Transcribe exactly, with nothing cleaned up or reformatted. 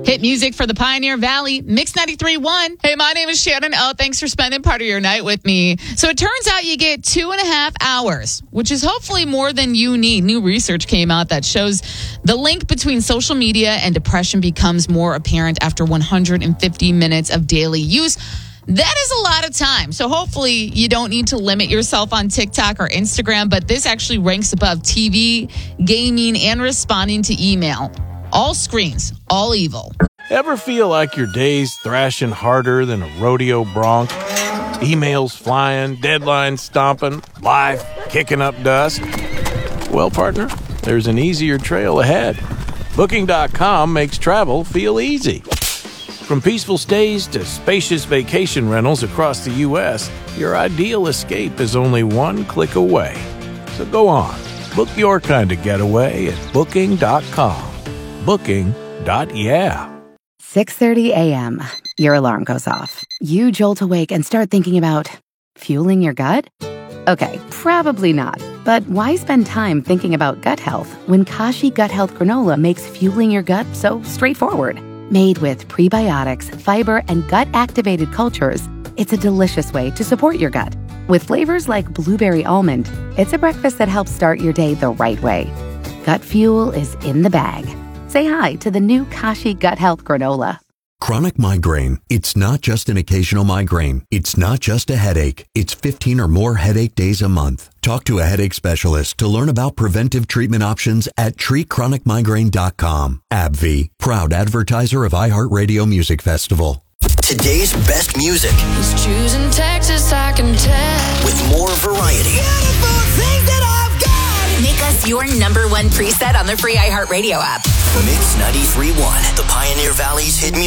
Hit music for the Pioneer Valley, Mix ninety-three point one. Hey, my name is Shannon. Oh, thanks for spending part of your night with me. So it turns out you get two and a half hours, which is hopefully more than you need. New research came out that shows the link between social media and depression becomes more apparent after one hundred fifty minutes of daily use. That is a lot of time. So hopefully you don't need to limit yourself on TikTok or Instagram, but this actually ranks above T V, gaming, and responding to email. All screens, all evil. Ever feel like your day's thrashing harder than a rodeo bronc? Emails flying, deadlines stomping, life kicking up dust? Well, partner, there's an easier trail ahead. Booking dot com makes travel feel easy. From peaceful stays to spacious vacation rentals across the U S, your ideal escape is only one click away. So go on, book your kind of getaway at Booking dot com. Booking. Yeah. six thirty a.m. Your alarm goes off. You jolt awake and start thinking about fueling your gut? Okay, probably not. But why spend time thinking about gut health when Kashi Gut Health Granola makes fueling your gut so straightforward? Made with prebiotics, fiber, and gut-activated cultures, it's a delicious way to support your gut. With flavors like blueberry almond, it's a breakfast that helps start your day the right way. Gut fuel is in the bag. Say hi to the new Kashi Gut Health Granola. Chronic migraine. It's not just an occasional migraine. It's not just a headache. It's fifteen or more headache days a month. Talk to a headache specialist to learn about preventive treatment options at treat chronic migraine dot com. AbbVie, proud advertiser of iHeartRadio Music Festival. Today's best music. He's choosing Texas, I can tell. With more variety. Beautiful things that I've got. Make us your number one preset on the free iHeartRadio app. Mix ninety-three point one, the Pioneer Valley's hit music.